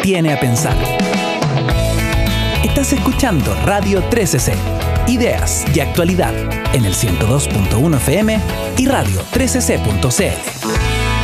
tiene a pensar. Estás escuchando Radio 13C, ideas y actualidad en el 102.1 FM y radio13c.cl.